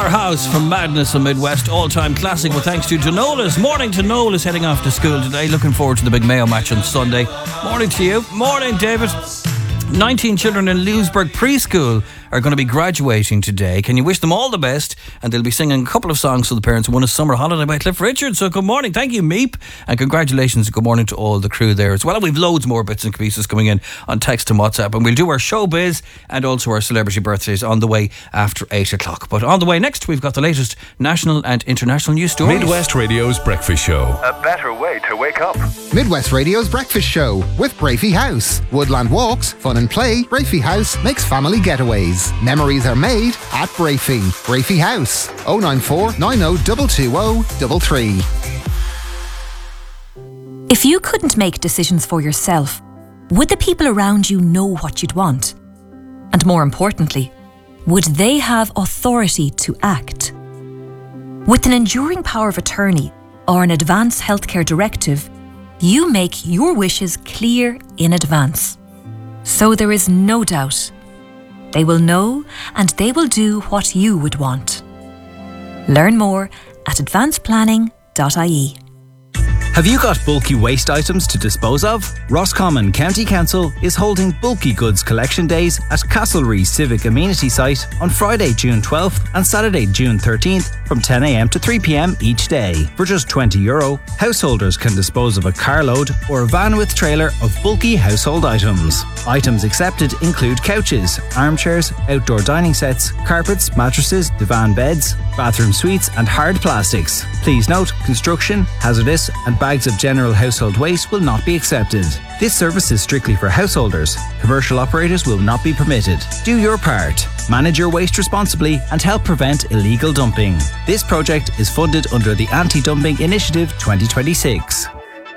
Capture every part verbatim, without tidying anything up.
Our House from Madness and Midwest, all-time classic with thanks to Danolas. Morning to Noel is heading off to school today. Looking forward to the big Mayo match on Sunday. Morning to you. Morning, David. nineteen children in Lewisburg Preschool are going to be graduating today. Can you wish them all the best? And they'll be singing a couple of songs for the parents. One is Summer Holiday by Cliff Richard. So good morning. Thank you, Meep. And congratulations and good morning to all the crew there as well. And we've loads more bits and pieces coming in on text and WhatsApp. And we'll do our showbiz and also our celebrity birthdays on the way after eight o'clock. But on the way next, we've got the latest national and international news stories. Midwest Radio's Breakfast Show. A better way to wake up. Midwest Radio's Breakfast Show with Brafey House. Woodland walks, fun and play. Brafey House makes family getaways. Memories are made at Brafey. Brafey House. oh nine four, nine oh two two oh three three. If you couldn't make decisions for yourself, would the people around you know what you'd want? And more importantly, would they have authority to act? With an enduring power of attorney or an advance healthcare directive, you make your wishes clear in advance. So there is no doubt. They will know and they will do what you would want. Learn more at advanced planning dot I E. Have you got bulky waste items to dispose of? Roscommon County Council is holding Bulky Goods Collection Days at Castlereagh Civic Amenity Site on Friday, June twelfth and Saturday, June thirteenth from ten a m to three p m each day. For just twenty euro, householders can dispose of a carload or a van with trailer of bulky household items. Items accepted include couches, armchairs, outdoor dining sets, carpets, mattresses, divan beds, bathroom suites and hard plastics. Please note, construction, hazardous and bags of general household waste will not be accepted. This service is strictly for householders. Commercial operators will not be permitted. Do your part. Manage your waste responsibly and help prevent illegal dumping. This project is funded under the Anti-Dumping Initiative twenty twenty-six.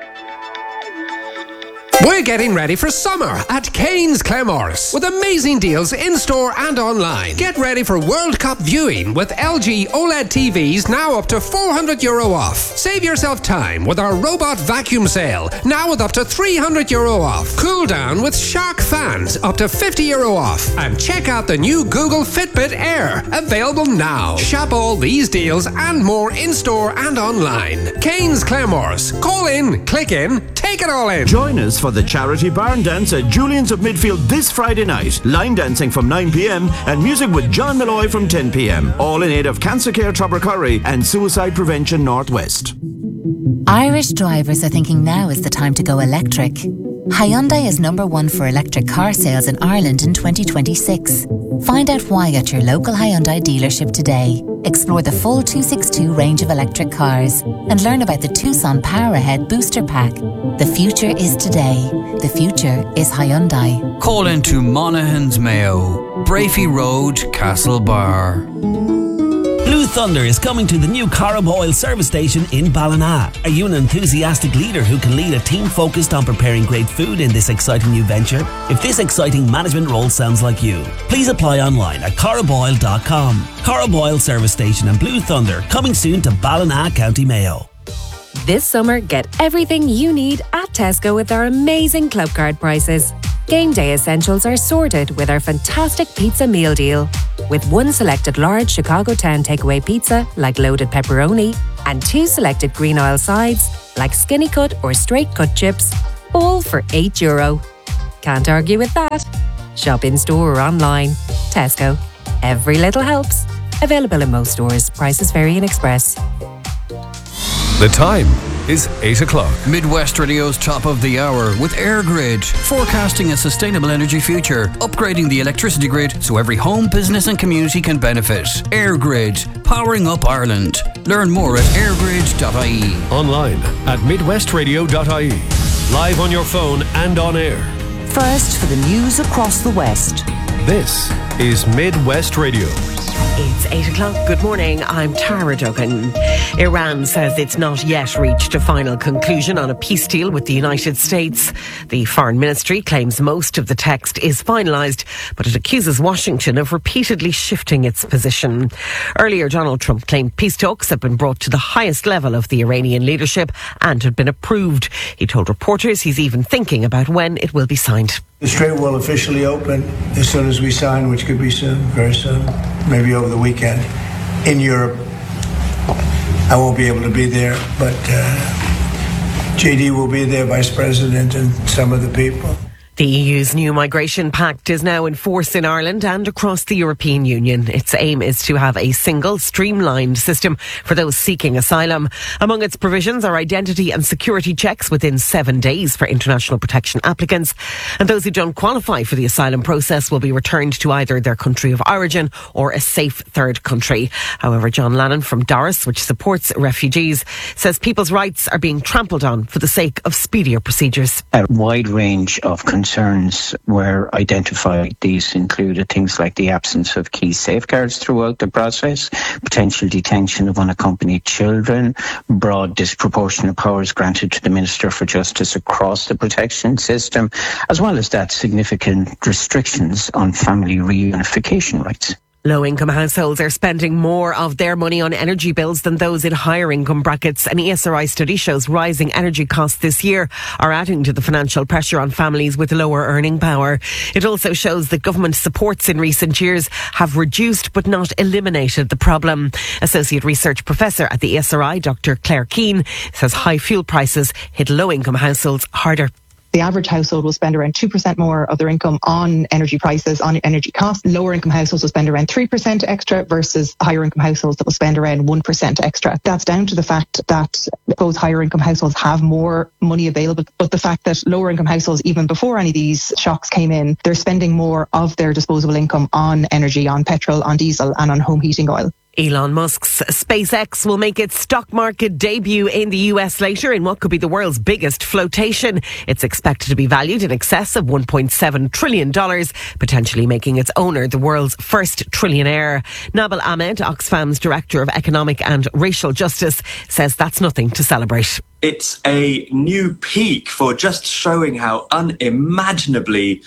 We're getting ready for summer at Kane's Claremorris with amazing deals in-store and online. Get ready for World Cup viewing with L G OLED T Vs now up to four hundred euro off. Save yourself time with our robot vacuum sale, now with up to three hundred euro off. Cool down with Shark fans, up to fifty euro off. And check out the new Google Fitbit Air, available now. Shop all these deals and more in-store and online. Kane's Claremorris. Call in, click in, take it all in. Join us for the charity barn dance at Julian's of Midfield this Friday night. Line dancing from nine p m and music with John Malloy from ten p m. All in aid of Cancer Care Tubbercurry and Suicide Prevention Northwest. Irish drivers are thinking now is the time to go electric. Hyundai is number one for electric car sales in Ireland in twenty twenty-six. Find out why at your local Hyundai dealership today. Explore the full two sixty-two range of electric cars and learn about the Tucson Power Ahead Booster Pack. The future is today. The future is Hyundai. Call into Monaghan's Mayo, Brafey Road, Castlebar. Blue Thunder is coming to the new Corrib Oil service station in Ballina. Are you an enthusiastic leader who can lead a team focused on preparing great food in this exciting new venture? If this exciting management role sounds like you, please apply online at corrib oil dot com. Corrib Oil service station and Blue Thunder coming soon to Ballina, County Mayo. This summer, get everything you need at Tesco with our amazing club card prices. Game day essentials are sorted with our fantastic pizza meal deal. With one selected large Chicago Town takeaway pizza, like loaded pepperoni, and two selected green oil sides, like skinny cut or straight cut chips, all for eight euro. Can't argue with that. Shop in store or online. Tesco. Every little helps. Available in most stores. Prices vary in Express. The time is eight o'clock. Midwest Radio's top of the hour with AirGrid, forecasting a sustainable energy future, upgrading the electricity grid so every home, business and community can benefit. AirGrid, powering up Ireland. Learn more at airgrid dot I E. Online at midwest radio dot I E. Live on your phone and on air. First for the news across the West. This is Midwest Radio. It's eight o'clock. Good morning. I'm Tara Duggan. Iran says it's not yet reached a final conclusion on a peace deal with the United States. The Foreign Ministry claims most of the text is finalised, but it accuses Washington of repeatedly shifting its position. Earlier, Donald Trump claimed peace talks had been brought to the highest level of the Iranian leadership and had been approved. He told reporters he's even thinking about when it will be signed. The Strait will officially open as soon as we sign, which could be soon, very soon, maybe over the weekend. in Europe. I won't be able to be there, but uh, J D will be there, Vice President, and some of the people. The E U's new migration pact is now in force in Ireland and across the European Union. Its aim is to have a single, streamlined system for those seeking asylum. Among its provisions are identity and security checks within seven days for international protection applicants. And those who don't qualify for the asylum process will be returned to either their country of origin or a safe third country. However, John Lannon from Doris, which supports refugees, says people's rights are being trampled on for the sake of speedier procedures. A wide range of concerns were identified. These included things like the absence of key safeguards throughout the process, potential detention of unaccompanied children, broad disproportionate powers granted to the Minister for Justice across the protection system, as well as that significant restrictions on family reunification rights. Low-income households are spending more of their money on energy bills than those in higher income brackets. An E S R I study shows rising energy costs this year are adding to the financial pressure on families with lower earning power. It also shows that government supports in recent years have reduced but not eliminated the problem. Associate Research Professor at the E S R I, Doctor Claire Keane, says high fuel prices hit low-income households harder. The average household will spend around two percent more of their income on energy prices, on energy costs. Lower income households will spend around three percent extra versus higher income households that will spend around one percent extra. That's down to the fact that those higher income households have more money available, but the fact that lower income households, even before any of these shocks came in, they're spending more of their disposable income on energy, on petrol, on diesel and on home heating oil. Elon Musk's SpaceX will make its stock market debut in the U S later in what could be the world's biggest flotation. It's expected to be valued in excess of one point seven trillion dollars, potentially making its owner the world's first trillionaire. Nabil Ahmed, Oxfam's Director of Economic and Racial Justice, says that's nothing to celebrate. It's a new peak for just showing how unimaginably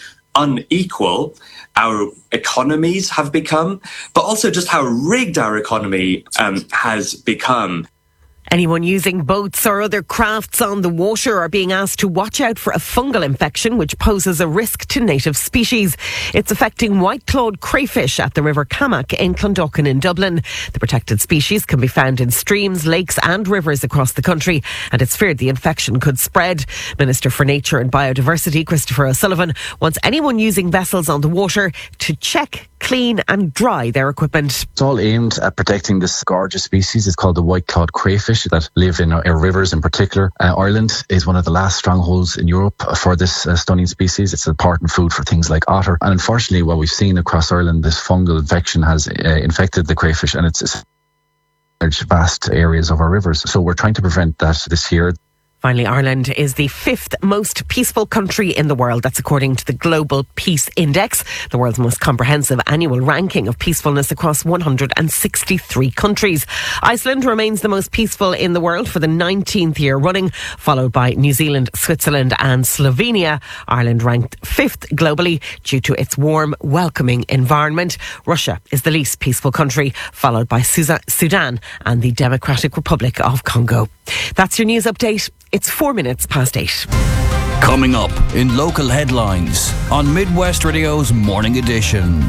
unequal our economies have become, but also just how rigged our economy um, has become. Anyone using boats or other crafts on the water are being asked to watch out for a fungal infection which poses a risk to native species. It's affecting white-clawed crayfish at the River Cammack in Clondalkin in Dublin. The protected species can be found in streams, lakes and rivers across the country, and it's feared the infection could spread. Minister for Nature and Biodiversity, Christopher O'Sullivan, wants anyone using vessels on the water to check, clean and dry their equipment. It's all aimed at protecting this gorgeous species. It's called the white-clawed crayfish that live in our rivers in particular. Uh, Ireland is one of the last strongholds in Europe for this uh, stunning species. It's important food for things like otter. And unfortunately, what we've seen across Ireland, this fungal infection has uh, infected the crayfish, and it's, it's vast areas of our rivers. So we're trying to prevent that this year. Finally, Ireland is the fifth most peaceful country in the world. That's according to the Global Peace Index, the world's most comprehensive annual ranking of peacefulness across one hundred sixty-three countries. Iceland remains the most peaceful in the world for the nineteenth year running, followed by New Zealand, Switzerland and Slovenia. Ireland ranked fifth globally due to its warm, welcoming environment. Russia is the least peaceful country, followed by Sudan and the Democratic Republic of Congo. That's your news update. It's four minutes past eight. Coming up in local headlines on Midwest Radio's Morning Edition.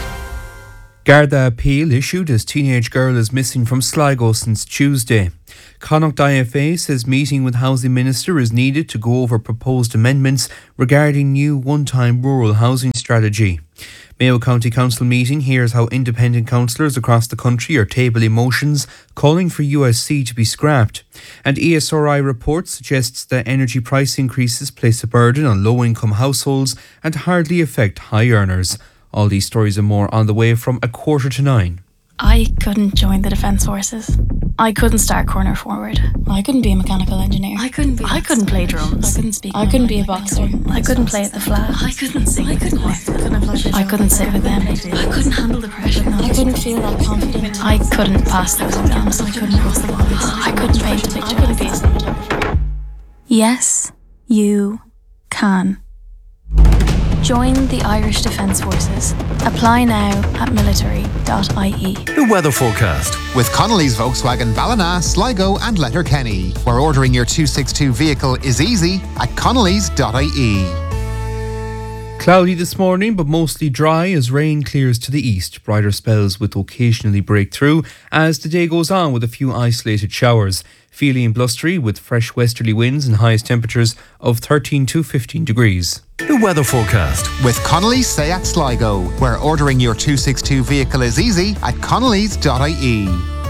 Garda appeal issued as teenage girl is missing from Sligo since Tuesday. Connacht I F A says meeting with Housing Minister is needed to go over proposed amendments regarding new one-time rural housing strategy. Mayo County Council meeting hears how independent councillors across the country are tabling motions calling for U S C to be scrapped. And E S R I report suggests that energy price increases place a burden on low-income households and hardly affect high earners. All these stories and more on the way from a quarter to nine. I couldn't join the Defence Forces. I couldn't start corner forward. I couldn't be a mechanical engineer. I couldn't be. I couldn't play drums. I couldn't speak. I couldn't be a boxer. I couldn't play at the flag. I couldn't sing. I couldn't lift. I couldn't sit with them. I couldn't handle the pressure. I couldn't feel that confident. I couldn't pass those exams. I couldn't cross the lines. I couldn't paint a picture. I couldn't be a cinematographer. Yes, you can. Join the Irish Defence Forces. Apply now at military dot I E. The weather forecast. With Connolly's Volkswagen Ballina, Sligo and Letterkenny, where ordering your two sixty-two vehicle is easy at connolly's dot I E. Cloudy this morning, but mostly dry as rain clears to the east. Brighter spells with occasionally breakthrough as the day goes on with a few isolated showers. Feely and blustery with fresh westerly winds and highest temperatures of thirteen to fifteen degrees. The weather forecast with Connolly's Seat Sligo, where ordering your two sixty-two vehicle is easy at connellys dot I E.